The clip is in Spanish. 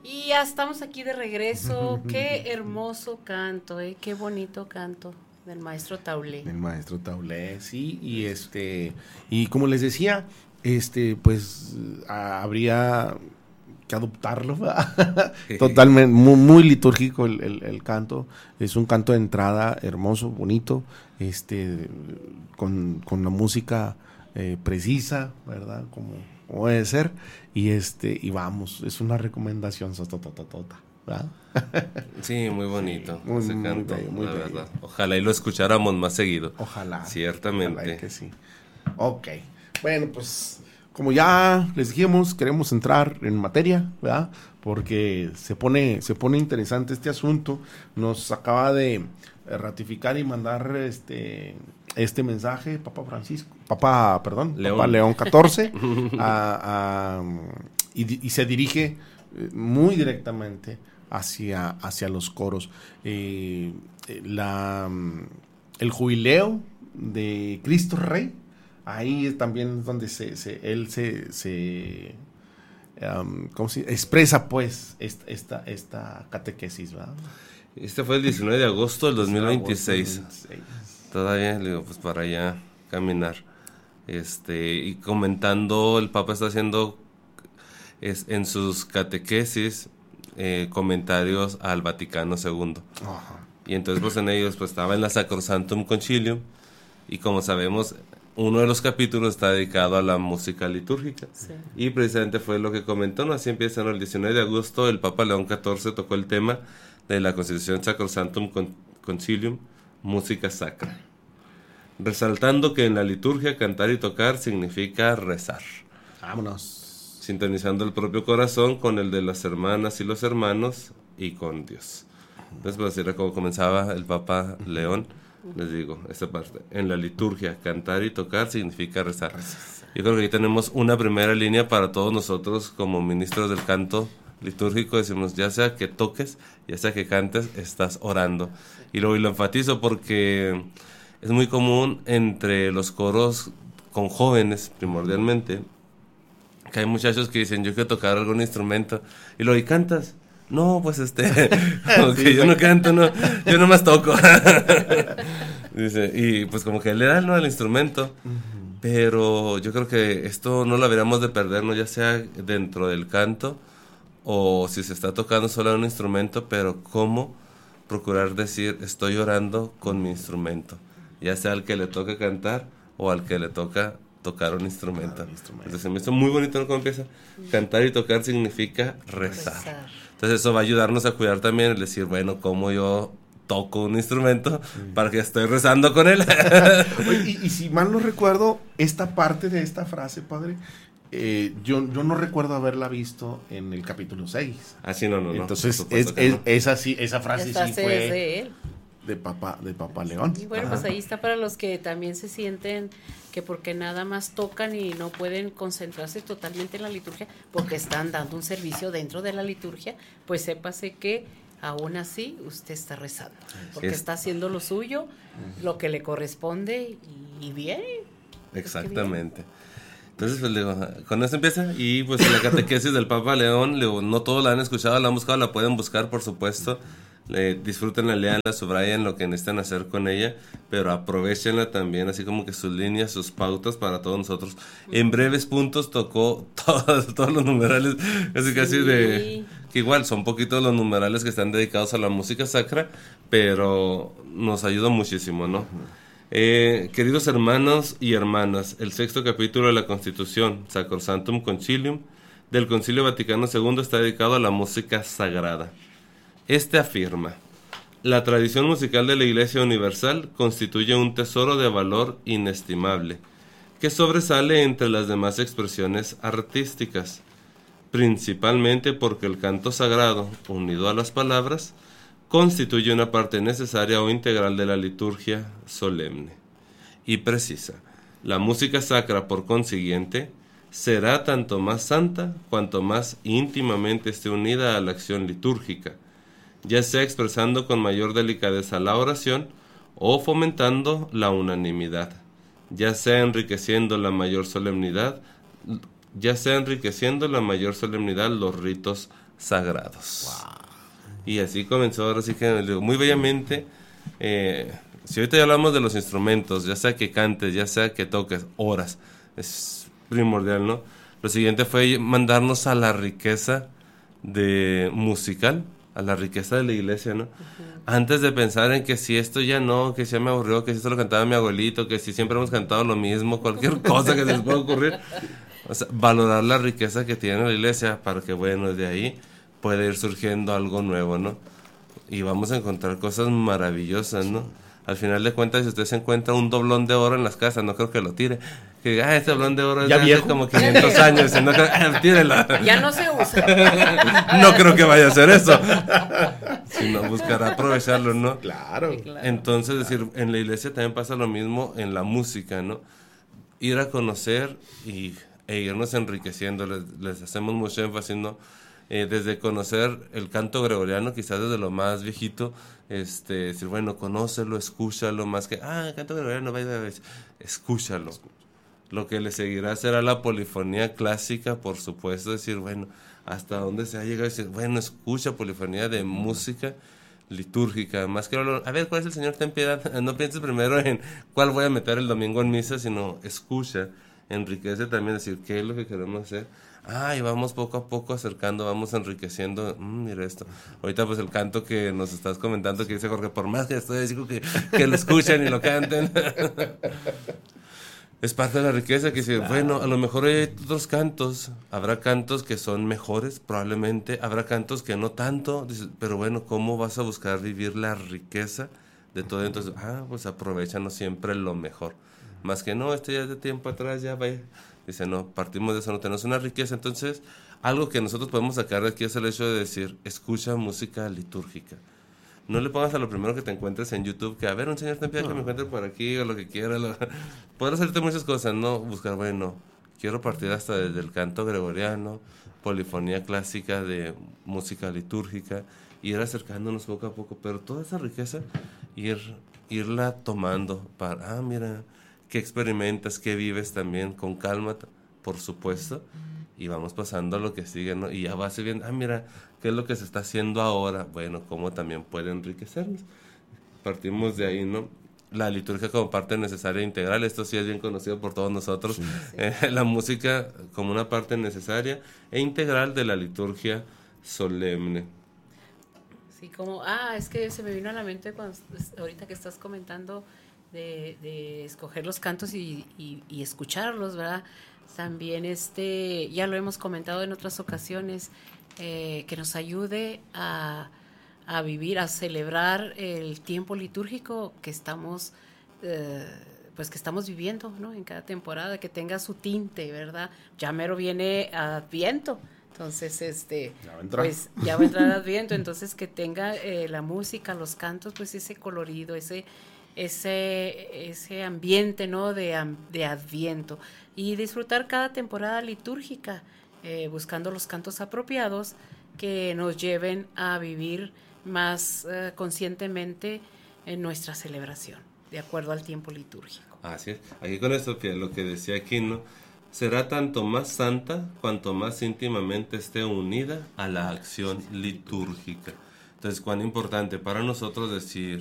Y ya estamos aquí de regreso. Qué hermoso canto, qué bonito canto del maestro Taulé. El maestro Taulé, sí, y como les decía, pues habría que adoptarlo, ¿verdad? Totalmente, muy, muy litúrgico el canto. Es un canto de entrada hermoso, bonito, con la música precisa, ¿verdad? Como debe ser, y vamos, es una recomendación sotototota, ¿verdad? Sí, muy bonito Muy, ese muy canto, bello, muy la bello. verdad. Ojalá y lo escucháramos más seguido. Ojalá. Ciertamente. Ojalá que sí. Ok. Bueno, pues como ya les dijimos, queremos entrar en materia, ¿verdad? Porque se pone interesante este asunto. Nos acaba de ratificar y mandar este mensaje Papa León XIV y se dirige muy directamente hacia los coros. El jubileo de Cristo Rey, ahí es también donde él se expresa pues esta catequesis, ¿verdad? Este fue el 19 de agosto del 2026. 2026. Todavía, le digo, pues para allá caminar. Y comentando, el Papa está haciendo en sus catequesis comentarios al Vaticano II. Ajá. Y entonces pues en ellos pues estaba en la Sacrosanctum Concilium, y como sabemos uno de los capítulos está dedicado a la música litúrgica. Sí. Y precisamente fue lo que comentó, ¿no? Así empieza, ¿no? El 19 de agosto el Papa León XIV tocó el tema de la Constitución Sacrosanctum Concilium, música sacra, resaltando que en la liturgia cantar y tocar significa rezar. Vámonos. Sintonizando el propio corazón con el de las hermanas y los hermanos y con Dios. Entonces, pues así era como comenzaba el Papa León. Les digo, esta parte. En la liturgia, cantar y tocar significa rezar. Yo creo que ahí tenemos una primera línea para todos nosotros como ministros del canto litúrgico. Decimos, ya sea que toques, ya sea que cantes, estás orando. Y lo enfatizo porque es muy común entre los coros con jóvenes, primordialmente, que hay muchachos que dicen, yo quiero tocar algún instrumento. Y luego, ¿y cantas? No, pues como que yo no canto, no, yo nomás toco. Dice, y pues como que le dan, ¿no?, al instrumento. Pero yo creo que esto no lo deberíamos de perder, ¿no? Ya sea dentro del canto o si se está tocando solo un instrumento, pero cómo procurar decir, estoy orando con mi instrumento, ya sea al que le toca cantar o al que le toca tocar un instrumento. Entonces me hizo muy bonito, ¿no?, cómo empieza. Cantar y tocar significa rezar. Entonces eso va a ayudarnos a cuidar también el decir, bueno, cómo yo toco un instrumento para que estoy rezando con él. Oye, y si mal no recuerdo, esta parte de esta frase, padre, yo no recuerdo haberla visto en el capítulo 6. Ah, sí, no. Entonces, esa frase Esta sí es fue de él. de Papa León. Y bueno, pues ahí está para los que también se sienten que porque nada más tocan y no pueden concentrarse totalmente en la liturgia, porque están dando un servicio dentro de la liturgia, pues sépase que aún así usted está rezando, porque está haciendo lo suyo, lo que le corresponde y bien. Exactamente. Entonces, pues, digo, con esto empieza. Y pues en la catequesis del Papa León, no todos la han escuchado, la han buscado, la pueden buscar, por supuesto. Disfrútenla, leanla, subrayen lo que necesitan hacer con ella, pero aprovechenla también, así como que sus líneas, sus pautas para todos nosotros. En breves puntos tocó todos los numerales, casi de... que igual son poquitos los numerales que están dedicados a la música sacra, pero nos ayuda muchísimo, ¿no? Queridos hermanos y hermanas, el 6º capítulo de la Constitución Sacrosanctum Concilium del Concilio Vaticano II está dedicado a la música sagrada. Este afirma: la tradición musical de la Iglesia Universal constituye un tesoro de valor inestimable, que sobresale entre las demás expresiones artísticas, principalmente porque el canto sagrado, unido a las palabras, constituye una parte necesaria o integral de la liturgia solemne. Y precisa, la música sacra, por consiguiente, será tanto más santa cuanto más íntimamente esté unida a la acción litúrgica, ya sea expresando con mayor delicadeza la oración o fomentando la unanimidad, ya sea enriqueciendo la mayor solemnidad los ritos sagrados. Y así comenzó, ahora sí que muy bellamente. Si ahorita ya hablamos de los instrumentos, ya sea que cantes, ya sea que toques, horas, es primordial, ¿no? Lo siguiente fue mandarnos a la riqueza musical, a la riqueza de la iglesia, ¿no? Antes de pensar en que si esto ya no, que si ya me aburrió, que si esto lo cantaba mi abuelito, que si siempre hemos cantado lo mismo, cualquier cosa que se les pueda ocurrir. O sea, valorar la riqueza que tiene la iglesia para que, bueno, de ahí puede ir surgiendo algo nuevo, ¿no? Y vamos a encontrar cosas maravillosas, ¿no? Al final de cuentas, si usted se encuentra un doblón de oro en las casas, no creo que lo tire. Que diga, este doblón de oro es de hace como 500 años. No creo, tírelo. Ya no se usa. No creo que vaya a hacer eso. Sino buscará aprovecharlo, ¿no? Claro. Entonces, decir, en la iglesia también pasa lo mismo en la música, ¿no? Ir a conocer e irnos enriqueciendo. Les hacemos mucho énfasis, ¿no? Desde conocer el canto gregoriano, quizás desde lo más viejito, decir, bueno, conócelo, escúchalo, más que, el canto gregoriano, escúchalo. Lo que le seguirá será la polifonía clásica, por supuesto, decir, bueno, hasta dónde se ha llegado, decir, bueno, escucha polifonía de música litúrgica, más que, a ver, ¿cuál es el Señor? Ten piedad, no pienses primero en cuál voy a meter el domingo en misa, sino escucha, enriquece también, decir, ¿qué es lo que queremos hacer? Y vamos poco a poco acercando, vamos enriqueciendo. Mira esto. Ahorita pues el canto que nos estás comentando, que dice Jorge, por más que estoy diciendo que lo escuchen y lo canten. Es parte de la riqueza que dice, bueno, a lo mejor hay otros cantos, habrá cantos que son mejores, probablemente, habrá cantos que no tanto, dice, pero bueno, ¿cómo vas a buscar vivir la riqueza de todo? Entonces, pues aprovechanos siempre lo mejor. Más que no, esto ya es de tiempo atrás, ya vaya. Dice, no, partimos de eso, no tenemos una riqueza. Entonces, algo que nosotros podemos sacar de aquí es el hecho de decir, escucha música litúrgica. No le pongas a lo primero que te encuentres en YouTube, que a ver, un señor te pide que me encuentre por aquí o lo que quiera. Podrás hacerte muchas cosas, ¿no? Buscar, bueno, quiero partir hasta desde el canto gregoriano, polifonía clásica de música litúrgica, ir acercándonos poco a poco, pero toda esa riqueza, irla tomando para, mira, que experimentas, que vives también con calma, por supuesto, y vamos pasando a lo que sigue, ¿no? Y ya vas viendo, mira, ¿qué es lo que se está haciendo ahora? Bueno, cómo también puede enriquecernos. Partimos de ahí, ¿no? La liturgia como parte necesaria e integral, esto sí es bien conocido por todos nosotros. Sí. La música como una parte necesaria e integral de la liturgia solemne. Sí, como, es que se me vino a la mente ahorita que estás comentando de escoger los cantos y escucharlos, ¿verdad? También ya lo hemos comentado en otras ocasiones, que nos ayude a vivir, a celebrar el tiempo litúrgico que estamos viviendo, ¿no? En cada temporada, que tenga su tinte, ¿verdad? Ya mero viene Adviento, entonces pues ya va a entrar Adviento, entonces que tenga la música, los cantos, pues ese colorido, ese ambiente, ¿no? de Adviento, y disfrutar cada temporada litúrgica, buscando los cantos apropiados que nos lleven a vivir más conscientemente en nuestra celebración, de acuerdo al tiempo litúrgico. Así es. Aquí con esto, lo que decía aquí, ¿no? Será tanto más santa cuanto más íntimamente esté unida a la acción litúrgica. Entonces, cuán importante para nosotros decir,